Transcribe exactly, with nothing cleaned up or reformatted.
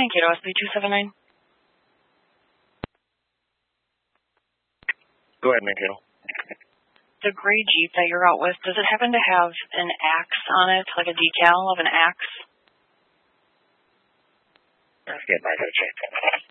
Mankato, S B two seven nine. Go ahead, Mankato. The gray Jeep that you're out with, does it happen to have an axe on it, like a decal of an axe? Let's get back to the check.